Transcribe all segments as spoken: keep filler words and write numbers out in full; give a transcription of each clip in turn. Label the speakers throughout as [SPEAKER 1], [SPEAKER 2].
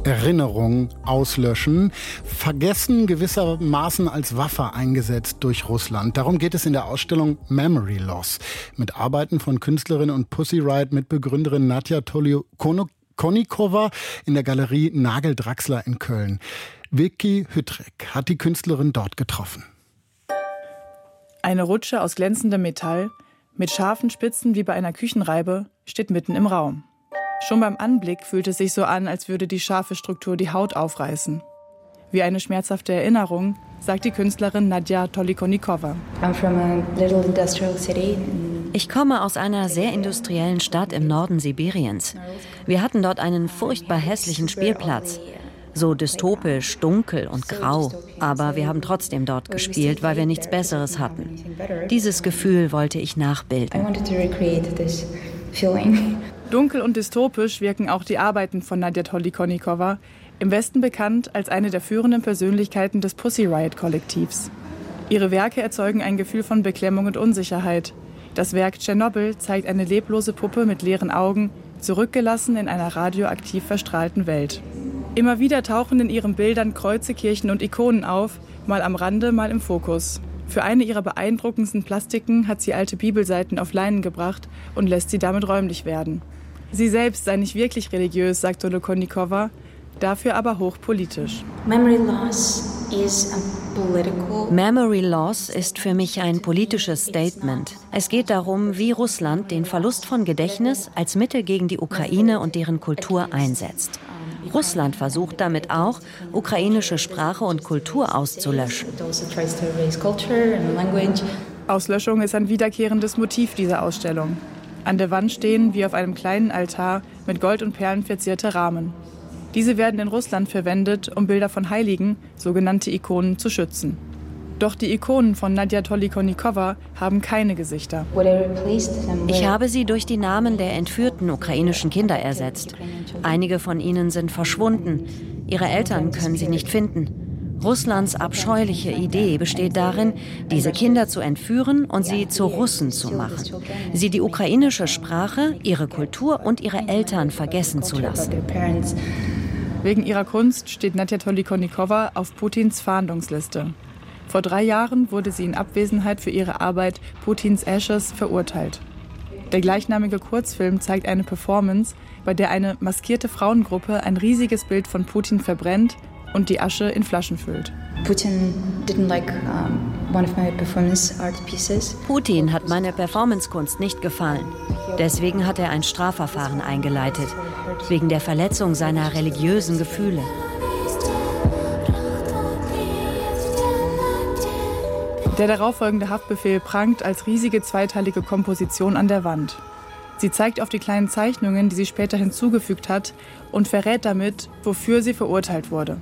[SPEAKER 1] Erinnerung auslöschen, vergessen gewissermaßen als Waffe eingesetzt durch Russland. Darum geht es in der Ausstellung Memory Loss mit Arbeiten von Künstlerin und Pussy Riot-Mitbegründerin Nadja Tolikonikova in der Galerie Nagel-Draxler in Köln. Vicky Hüttreck hat die Künstlerin dort getroffen.
[SPEAKER 2] Eine Rutsche aus glänzendem Metall mit scharfen Spitzen wie bei einer Küchenreibe steht mitten im Raum. Schon beim Anblick fühlt es sich so an, als würde die scharfe Struktur die Haut aufreißen. Wie eine schmerzhafte Erinnerung, sagt die Künstlerin Nadja Tolikonikova.
[SPEAKER 3] Ich komme aus einer sehr industriellen Stadt im Norden Sibiriens. Wir hatten dort einen furchtbar hässlichen Spielplatz. So dystopisch, dunkel und grau. Aber wir haben trotzdem dort gespielt, weil wir nichts Besseres hatten. Dieses Gefühl wollte ich nachbilden.
[SPEAKER 2] Dunkel und dystopisch wirken auch die Arbeiten von Nadja Tolikonikova, im Westen bekannt als eine der führenden Persönlichkeiten des Pussy Riot-Kollektivs. Ihre Werke erzeugen ein Gefühl von Beklemmung und Unsicherheit. Das Werk Tschernobyl zeigt eine leblose Puppe mit leeren Augen, zurückgelassen in einer radioaktiv verstrahlten Welt. Immer wieder tauchen in ihren Bildern Kreuze, Kirchen und Ikonen auf, mal am Rande, mal im Fokus. Für eine ihrer beeindruckendsten Plastiken hat sie alte Bibelseiten auf Leinen gebracht und lässt sie damit räumlich werden. Sie selbst sei nicht wirklich religiös, sagt Tolikonikova, dafür aber hochpolitisch.
[SPEAKER 3] Memory Loss is a political... Memory Loss ist für mich ein politisches Statement. Es geht darum, wie Russland den Verlust von Gedächtnis als Mittel gegen die Ukraine und deren Kultur einsetzt. Russland versucht damit auch, ukrainische Sprache und Kultur auszulöschen.
[SPEAKER 2] Auslöschung ist ein wiederkehrendes Motiv dieser Ausstellung. An der Wand stehen, wie auf einem kleinen Altar, mit Gold und Perlen verzierte Rahmen. Diese werden in Russland verwendet, um Bilder von Heiligen, sogenannte Ikonen, zu schützen. Doch die Ikonen von Nadja Tolikonikova haben keine Gesichter.
[SPEAKER 3] Ich habe sie durch die Namen der entführten ukrainischen Kinder ersetzt. Einige von ihnen sind verschwunden. Ihre Eltern können sie nicht finden. Russlands abscheuliche Idee besteht darin, diese Kinder zu entführen und sie zu Russen zu machen. Sie die ukrainische Sprache, ihre Kultur und ihre Eltern vergessen zu lassen.
[SPEAKER 2] Wegen ihrer Kunst steht Nadja Tolikonikova auf Putins Fahndungsliste. Vor drei Jahren wurde sie in Abwesenheit für ihre Arbeit Putins Ashes verurteilt. Der gleichnamige Kurzfilm zeigt eine Performance, bei der eine maskierte Frauengruppe ein riesiges Bild von Putin verbrennt und die Asche in Flaschen füllt.
[SPEAKER 3] Putin didn't like um, one of my performance art pieces. Putin hat meine Performancekunst nicht gefallen. Deswegen hat er ein Strafverfahren eingeleitet, wegen der Verletzung seiner religiösen Gefühle.
[SPEAKER 2] Der darauffolgende Haftbefehl prangt als riesige zweiteilige Komposition an der Wand. Sie zeigt auf die kleinen Zeichnungen, die sie später hinzugefügt hat, und verrät damit, wofür sie verurteilt wurde.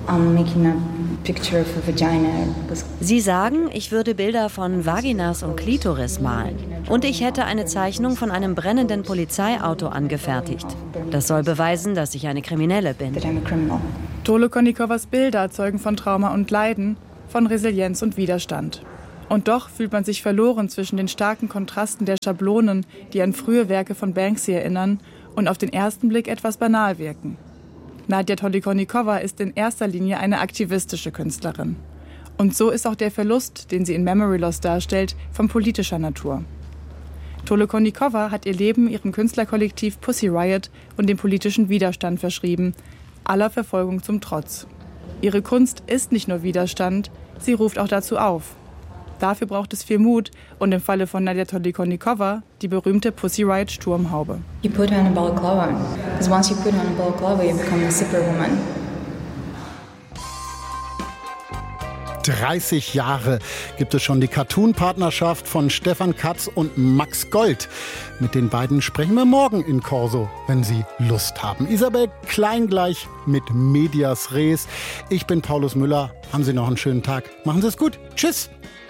[SPEAKER 3] Sie sagen, ich würde Bilder von Vaginas und Klitoris malen. Und ich hätte eine Zeichnung von einem brennenden Polizeiauto angefertigt. Das soll beweisen, dass ich eine Kriminelle bin.
[SPEAKER 2] Tolokonikovas Bilder zeugen von Trauma und Leiden, von Resilienz und Widerstand. Und doch fühlt man sich verloren zwischen den starken Kontrasten der Schablonen, die an frühe Werke von Banksy erinnern und auf den ersten Blick etwas banal wirken. Nadja Tolikonikova ist in erster Linie eine aktivistische Künstlerin. Und so ist auch der Verlust, den sie in Memory Loss darstellt, von politischer Natur. Tolikonikova hat ihr Leben ihrem Künstlerkollektiv Pussy Riot und dem politischen Widerstand verschrieben, aller Verfolgung zum Trotz. Ihre Kunst ist nicht nur Widerstand, sie ruft auch dazu auf. Dafür braucht es viel Mut und im Falle von Nadja Tolikonikova die berühmte Pussy Riot Sturmhaube.
[SPEAKER 4] You put on a balaclava, because once you put on a balaclava, you become a superwoman.
[SPEAKER 1] dreißig Jahre gibt es schon die Cartoon-Partnerschaft von Stefan Katz und Max Gold. Mit den beiden sprechen wir morgen in Corso, wenn Sie Lust haben. Isabel Kleingleich mit Medias Res. Ich bin Paulus Müller. Haben Sie noch einen schönen Tag. Machen Sie es gut. Tschüss.